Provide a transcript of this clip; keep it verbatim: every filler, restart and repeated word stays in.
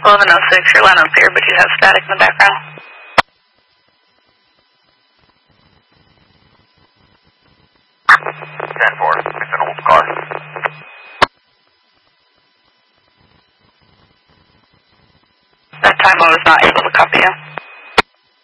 eleven oh six, your line on clear, but you have static in the background. ten four, it's an old car. That time I was not able to copy you.